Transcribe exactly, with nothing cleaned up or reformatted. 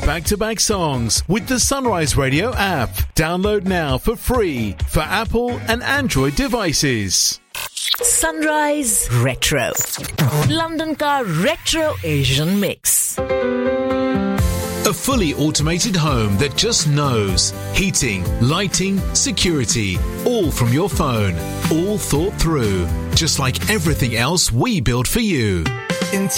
back-to-back songs with the Sunrise Radio app. Download now for free for Apple and Android devices. Sunrise Retro. London का Retro Asian Mix. A fully automated home that just knows. Heating, lighting, security. All from your phone. All thought through. Just like everything else we built for you.